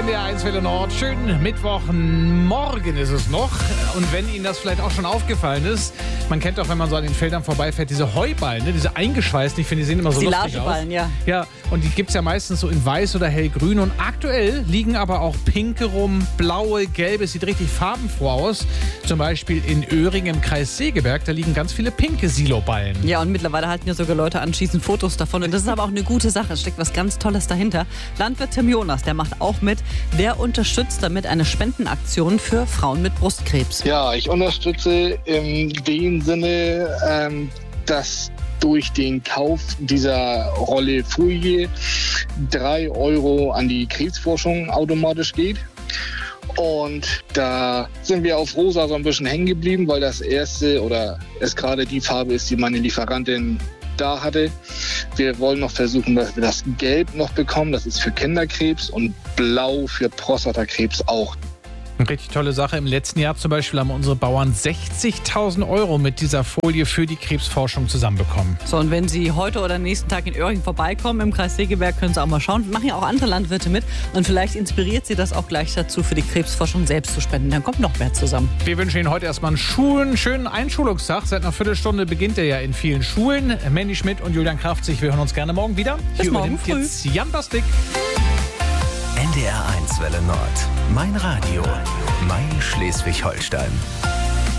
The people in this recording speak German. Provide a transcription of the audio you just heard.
NDR 1 Welle Nord. Schönen Mittwochmorgen ist es noch. Und wenn Ihnen das vielleicht auch schon aufgefallen ist, man kennt doch, wenn man so an den Feldern vorbeifährt, diese Heuballen, ne? Diese eingeschweißten, ich finde, die sehen immer so lustig aus. Silageballen, ja. Ja, und die gibt es ja meistens so in weiß oder hellgrün. Und aktuell liegen aber auch pinke rum, blaue, gelbe. Es sieht richtig farbenfroh aus. Zum Beispiel in Öhring im Kreis Segeberg, da liegen ganz viele pinke Siloballen. Ja, und mittlerweile halten ja sogar Leute an, schießen Fotos davon. Und das ist aber auch eine gute Sache. Es steckt was ganz Tolles dahinter. Landwirt Tim Jonas, der macht auch mit. Der unterstützt damit eine Spendenaktion für Frauen mit Brustkrebs. Ja, ich unterstütze in dem Sinne, dass durch den Kauf dieser Rolle Folie 3 Euro an die Krebsforschung automatisch geht. Und da sind wir auf rosa so ein bisschen hängen geblieben, weil das erste oder es gerade die Farbe ist, die meine Lieferantin da hatte. Wir wollen noch versuchen, dass wir das Gelb noch bekommen. Das ist für Kinderkrebs und Blau für Prostatakrebs auch. Eine richtig tolle Sache. Im letzten Jahr zum Beispiel haben unsere Bauern 60.000 Euro mit dieser Folie für die Krebsforschung zusammenbekommen. So, und wenn Sie heute oder nächsten Tag in Öhring vorbeikommen im Kreis Segeberg, können Sie auch mal schauen. Machen ja auch andere Landwirte mit. Und vielleicht inspiriert Sie das auch gleich dazu, für die Krebsforschung selbst zu spenden. Dann kommt noch mehr zusammen. Wir wünschen Ihnen heute erstmal einen schönen Einschulungstag. Seit einer Viertelstunde beginnt er ja in vielen Schulen. Mandy Schmidt und Julian Kraftzig, wir hören uns gerne morgen wieder. Bis Hier morgen übernimmt früh. jetzt Jan Bastik. NDR 1 Welle Nord. Mein Radio. Mein Schleswig-Holstein.